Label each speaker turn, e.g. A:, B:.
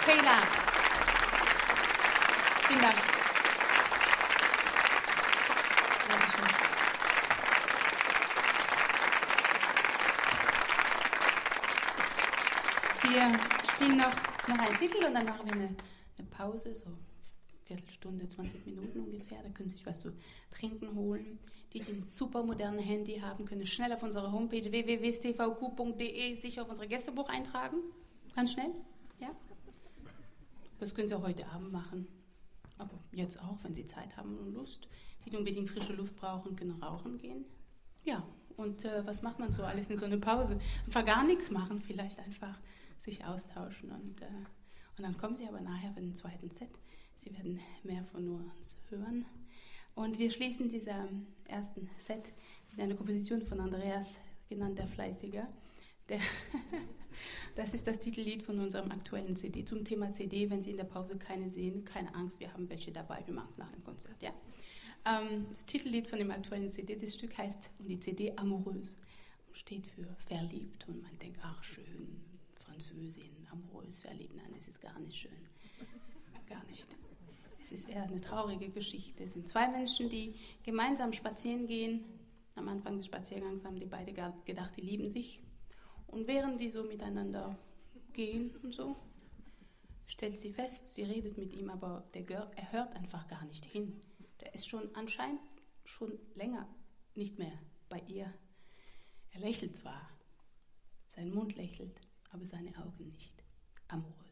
A: Kayla. Vielen Dank. Wir spielen noch einen Titel und dann machen wir eine Pause, so Viertelstunde, 20 Minuten ungefähr. Da können Sie sich was zu trinken holen. Die ein super modernes Handy haben, können schnell auf unserer Homepage www.stvq.de sich auf unser Gästebuch eintragen. Ganz schnell, ja. Das können Sie auch heute Abend machen. Aber jetzt auch, wenn Sie Zeit haben und Lust. Die unbedingt frische Luft brauchen, können rauchen gehen. Ja, und was macht man so alles in so einer Pause? Einfach gar nichts machen, vielleicht einfach sich austauschen. Und dann kommen Sie aber nachher für den zweiten Set. Sie werden mehr von uns hören. Und wir schließen dieser ersten Set mit einer Komposition von Andreas, genannt der Fleißiger. Das ist das Titellied von unserem aktuellen CD. Zum Thema CD, wenn Sie in der Pause keine sehen, keine Angst, wir haben welche dabei, wir machen es nach dem Konzert. Ja? Das Titellied von dem aktuellen CD, das Stück heißt, und die CD Amoureuse, steht für verliebt. Und man denkt, ach schön, Französin, amoureuse, verliebt. Nein, das ist gar nicht schön. Gar nicht. Es ist eher eine traurige Geschichte. Es sind zwei Menschen, die gemeinsam spazieren gehen. Am Anfang des Spaziergangs haben die beide gedacht, die lieben sich. Und während die so miteinander gehen und so, stellt sie fest, sie redet mit ihm, aber er hört einfach gar nicht hin. Der ist anscheinend schon länger nicht mehr bei ihr. Er lächelt zwar, sein Mund lächelt, aber seine Augen nicht. Amoureuse.